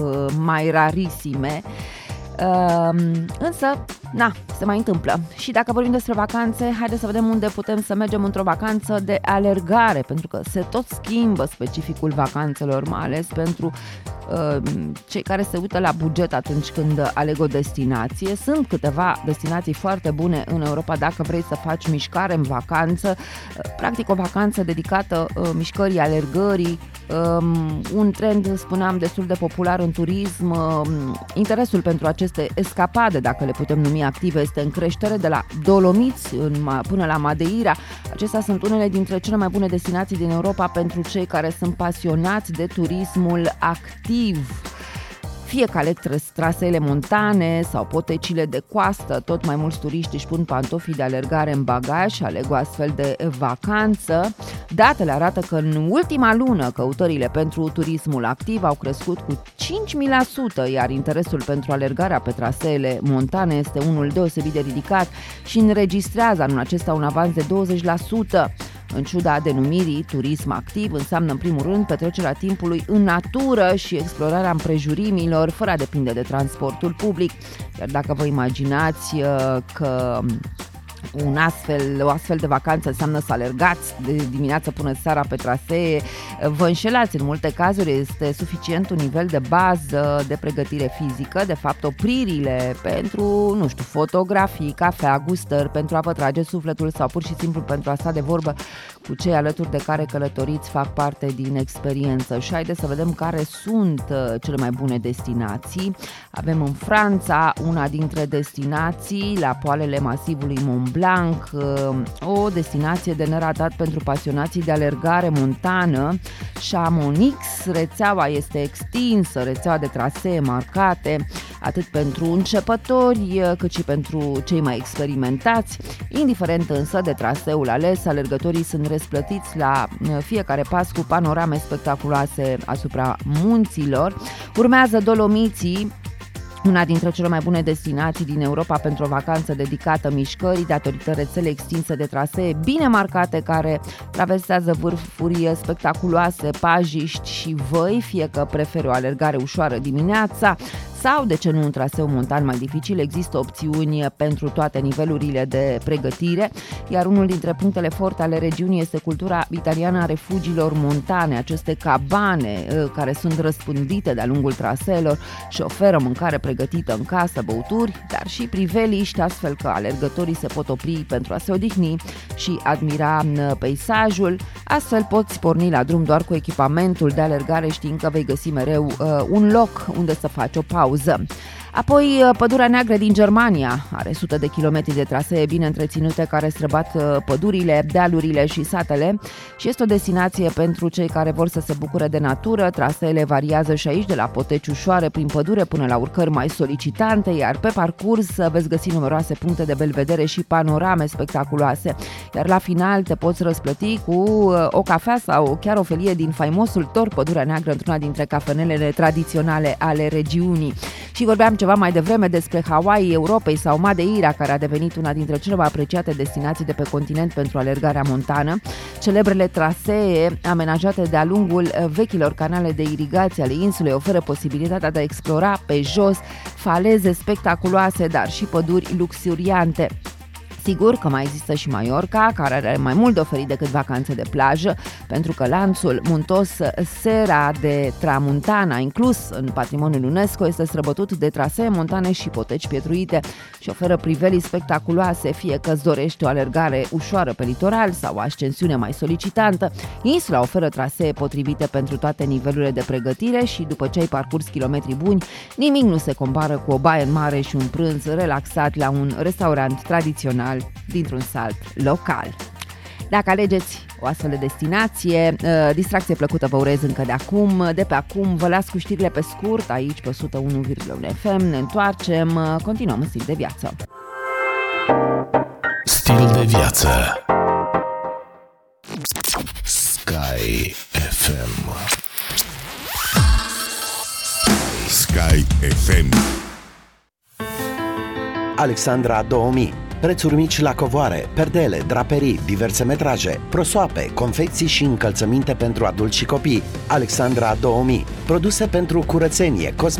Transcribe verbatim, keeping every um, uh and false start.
mai rarisime. Însă, na, se mai întâmplă. Și dacă vorbim despre vacanțe, haideți să vedem unde putem să mergem într-o vacanță de alergare, pentru că se tot schimbă specificul vacanțelor, mai ales pentru uh, cei care se uită la buget atunci când aleg o destinație. Sunt câteva destinații foarte bune în Europa dacă vrei să faci mișcare în vacanță, uh, practic o vacanță dedicată uh, mișcării, alergării, um, un trend, spuneam, destul de popular în turism. Uh, interesul pentru aceste escapade, dacă le putem numi active, este în creștere, de la Dolomiți în, până la Madeira. Acestea sunt unele dintre cele mai bune destinații din Europa pentru cei care sunt pasionați de turismul activ. Fie că aleg traseele montane sau potecile de coastă, tot mai mulți turiști își pun pantofii de alergare în bagaj și aleg o astfel de vacanță. Datele arată că în ultima lună căutările pentru turismul activ au crescut cu cinci mii la sută, iar interesul pentru alergarea pe traseele montane este unul deosebit de ridicat și înregistrează anul acesta un avans de douăzeci la sută. În ciuda denumirii, turism activ înseamnă în primul rând petrecerea timpului în natură și explorarea împrejurimilor, fără a depinde de transportul public. Iar dacă vă imaginați că un astfel, o astfel de vacanță înseamnă să alergați de dimineață până seara pe trasee, vă înșelați. În multe cazuri este suficient un nivel de bază de pregătire fizică, de fapt opririle pentru, nu știu, fotografii, cafea, gustări, pentru a vă trage sufletul sau pur și simplu pentru a sta de vorbă cu cei alături de care călătoriți fac parte din experiență. Și haideți să vedem care sunt cele mai bune destinații. Avem în Franța una dintre destinații, la poalele masivului Mont Blanc, o destinație de neratat pentru pasionații de alergare montană. Chamonix, rețeaua este extinsă, rețeaua de trasee marcate, atât pentru începători cât și pentru cei mai experimentați. Indiferent însă de traseul ales, alergătorii sunt răsplătiți la fiecare pas cu panorame spectaculoase asupra munților. Urmează Dolomiții, una dintre cele mai bune destinații din Europa pentru o vacanță dedicată mișcării, datorită rețelei extinse de trasee bine marcate care traversează vârfuri spectaculoase, pajiști și văi, fie că preferi o alergare ușoară dimineața sau, de ce nu, un traseu montan mai dificil. Există opțiuni pentru toate nivelurile de pregătire, iar unul dintre punctele forte ale regiunii este cultura italiană a refugiilor montane, aceste cabane care sunt răspândite de-a lungul traseelor și oferă mâncare pregătită în casă, băuturi, dar și priveliști, astfel că alergătorii se pot opri pentru a se odihni și admira peisajul. Astfel poți porni la drum doar cu echipamentul de alergare, știind că vei găsi mereu uh, un loc unde să faci o pauză. Apoi, Pădurea Neagră din Germania are sute de kilometri de trasee bine întreținute care străbat pădurile, dealurile și satele și este o destinație pentru cei care vor să se bucure de natură. Traseele variază și aici de la poteci ușoare prin pădure până la urcări mai solicitante, iar pe parcurs veți găsi numeroase puncte de belvedere și panorame spectaculoase. Iar la final te poți răsplăti cu o cafea sau chiar o felie din faimosul tor Pădurea Neagră într-una dintre cafenelele tradiționale ale regiunii. Și vorbeam ceva mai devreme despre Hawaii Europei sau Madeira, care a devenit una dintre cele mai apreciate destinații de pe continent pentru alergarea montană. Celebrele trasee amenajate de-a lungul vechilor canale de irigație ale insulei oferă posibilitatea de a explora pe jos faleze spectaculoase, dar și păduri luxuriante. Sigur că mai există și Mallorca, care are mai mult de oferit decât vacanțe de plajă, pentru că lanțul muntos Serra de Tramuntana, inclus în patrimoniul UNESCO, este străbătut de trasee montane și poteci pietruite și oferă privelii spectaculoase, fie că îți dorești o alergare ușoară pe litoral sau o ascensiune mai solicitantă. Insula oferă trasee potrivite pentru toate nivelurile de pregătire și după ce ai parcurs kilometri buni, nimic nu se compară cu o baie în mare și un prânz relaxat la un restaurant tradițional dintr-un sat local. Dacă alegeți o astfel de destinație, distracție plăcută vă urez încă de acum. De pe acum vă las cu știrile pe scurt aici pe o sută unu virgulă unu F M. Ne întoarcem, continuăm în Stil de Viață. Stil de Viață Sky F M. Sky F M. Alexandra două mii. Prețuri mici la covoare, perdele, draperii, diverse metraje, prosoape, confecții și încălțăminte pentru adulți și copii. Alexandra două mii. Produse pentru curățenie, cosmetică,